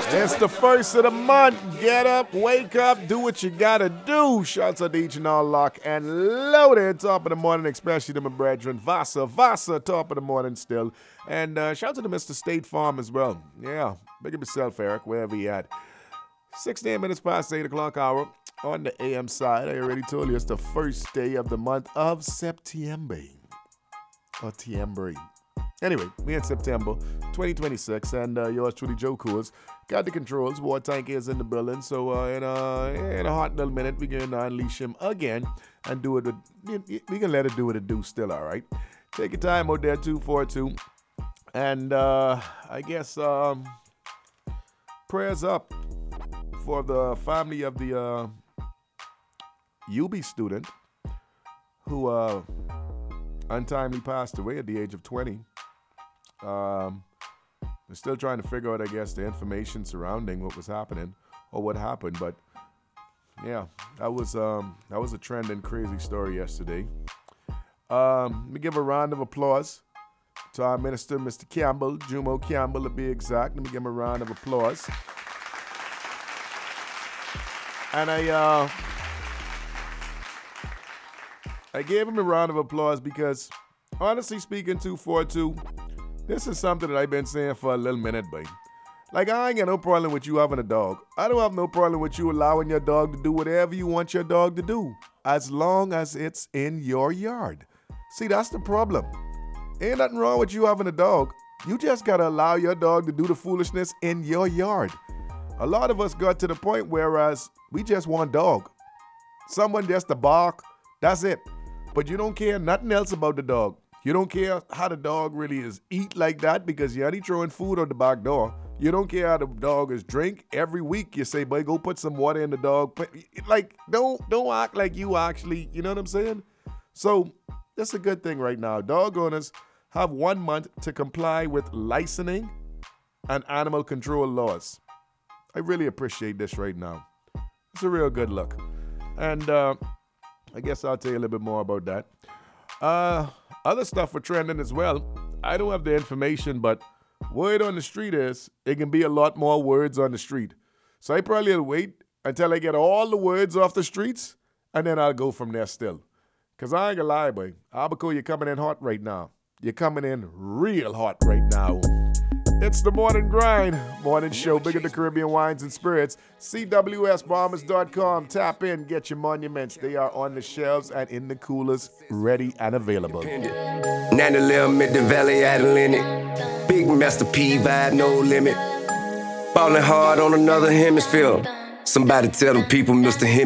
It's the first of the month. Get up, wake up, do what you gotta do. Shouts out to each and all lock and loaded. Top of the morning, especially to my brethren. Vasa, top of the morning still. And shouts out to Mr. State Farm as well. Yeah, big up yourself, Eric, wherever you at. 16 minutes past 8 o'clock hour on the AM side. I already told you it's the first day of the month of September. Or Tiembre. Anyway, we in September 2026, and yours truly, Joe Coors, got the controls. War Tank is in the building, so in a hot little minute, we can unleash him again and do it. We can let it do what it do still, all right? Take your time out there, 242. And I guess prayers up for the family of the UB student who untimely passed away at the age of 20. We're still trying to figure out, I guess, the information surrounding what was happening or what happened. But yeah, that was a trending crazy story yesterday. Let me give a round of applause to our minister, Mr. Campbell, Jumo Campbell to be exact. Let me give him a round of applause. And I gave him a round of applause because, honestly speaking, 242, this is something that I've been saying for a little minute, babe. Like, I ain't got no problem with you having a dog. I don't have no problem with you allowing your dog to do whatever you want your dog to do, as long as it's in your yard. See, that's the problem. Ain't nothing wrong with you having a dog. You just gotta allow your dog to do the foolishness in your yard. A lot of us got to the point whereas we just want dog. Someone just to bark, that's it. But you don't care nothing else about the dog. You don't care how the dog really is eat like that because you're only throwing food out the back door. You don't care how the dog is drink. Every week you say, boy, go put some water in the dog. Like, don't act like you actually, you know what I'm saying? So that's a good thing right now. Dog owners have 1 month to comply with licensing and animal control laws. I really appreciate this right now. It's a real good look. And I guess I'll tell you a little bit more about that. Other stuff for trending as well. I don't have the information, but word on the street is it can be a lot more words on the street. So I probably will wait until I get all the words off the streets, and then I'll go from there still. Because I ain't gonna lie, boy. Abaco, you're coming in hot right now. You're coming in real hot right now. It's the Morning Grind, morning show, bigger the Caribbean wines and spirits. CWSBombers.com. Tap in, get your monuments. They are on the shelves and in the coolers, ready and available. 911 at the Valley Atlantic. Big Master P vibe, no limit. Ballin' hard on another hemisphere. Somebody tell them people Mr. Hemi.